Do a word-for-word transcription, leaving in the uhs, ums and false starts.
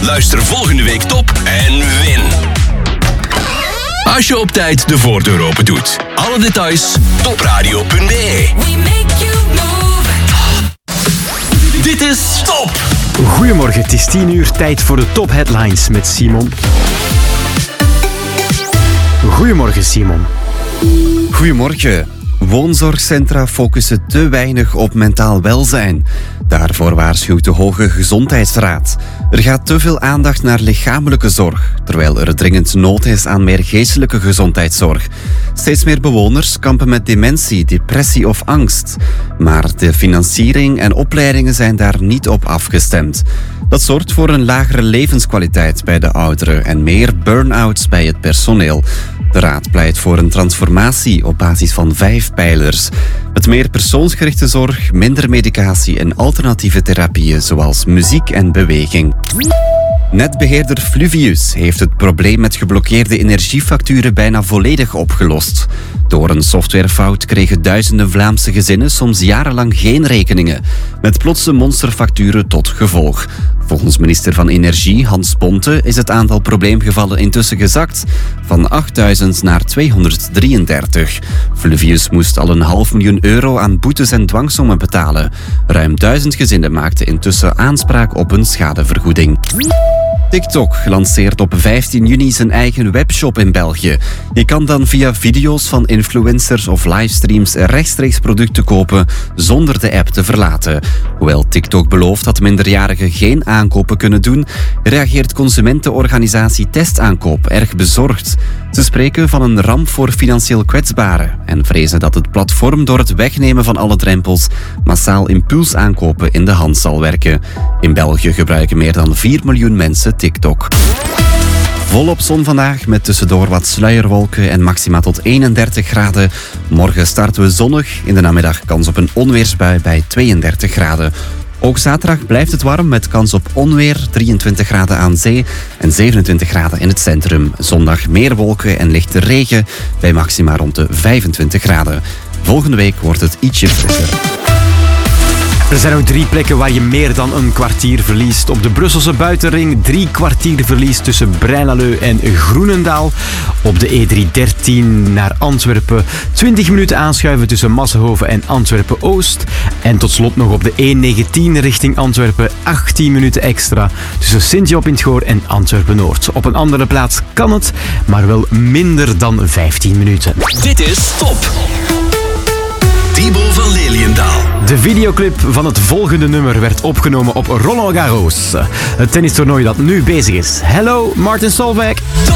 Luister volgende week Top en win. Als je op tijd de voordeur open doet. Alle details topradio punt b e. Dit is Top. Goedemorgen, het is tien uur, tijd voor de Top Headlines met Simon. Goedemorgen, Simon. Goedemorgen. Woonzorgcentra focussen te weinig op mentaal welzijn. Daarvoor waarschuwt de Hoge Gezondheidsraad. Er gaat te veel aandacht naar lichamelijke zorg, terwijl er dringend nood is aan meer geestelijke gezondheidszorg. Steeds meer bewoners kampen met dementie, depressie of angst. Maar de financiering en opleidingen zijn daar niet op afgestemd. Dat zorgt voor een lagere levenskwaliteit bij de ouderen en meer burn-outs bij het personeel. De Raad pleit voor een transformatie op basis van vijf pijlers. Met meer persoonsgerichte zorg, minder medicatie en alternatieve therapieën zoals muziek en beweging. Netbeheerder Fluvius heeft het probleem met geblokkeerde energiefacturen bijna volledig opgelost. Door een softwarefout kregen duizenden Vlaamse gezinnen soms jarenlang geen rekeningen, met plotse monsterfacturen tot gevolg. Volgens minister van Energie Hans Bonte is het aantal probleemgevallen intussen gezakt van achtduizend naar tweehonderddrieëndertig. Fluvius moest al een half miljoen euro aan boetes en dwangsommen betalen. Ruim duizend gezinnen maakten intussen aanspraak op een schadevergoeding. TikTok lanceert op vijftien juni zijn eigen webshop in België. Je kan dan via video's van influencers of livestreams rechtstreeks producten kopen zonder de app te verlaten. Hoewel TikTok belooft dat minderjarigen geen aankopen kunnen doen, reageert consumentenorganisatie Testaankoop erg bezorgd. Ze spreken van een ramp voor financieel kwetsbaren en vrezen dat het platform door het wegnemen van alle drempels massaal impulsaankopen in de hand zal werken. In België gebruiken meer dan vier miljoen mensen TikTok. Volop zon vandaag met tussendoor wat sluierwolken en maxima tot eenendertig graden. Morgen starten we zonnig, in de namiddag kans op een onweersbui bij tweeëndertig graden. Ook zaterdag blijft het warm met kans op onweer, drieëntwintig graden aan zee en zevenentwintig graden in het centrum. Zondag meer wolken en lichte regen bij maxima rond de vijfentwintig graden. Volgende week wordt het ietsje frisser. Er zijn ook drie plekken waar je meer dan een kwartier verliest. Op de Brusselse buitenring drie kwartier verlies tussen Braine-l'Alleud en Groenendaal. Op de E driehonderddertien naar Antwerpen twintig minuten aanschuiven tussen Massenhoven en Antwerpen-Oost. En tot slot nog op de E negentien richting Antwerpen achttien minuten extra tussen Sint-Job in het Goor en Antwerpen-Noord. Op een andere plaats kan het, maar wel minder dan vijftien minuten. Dit is Top. Thibaut van Leliendaal. De videoclip van het volgende nummer werd opgenomen op Roland Garros. Het tennistoernooi dat nu bezig is. Hello, Martin Solveig.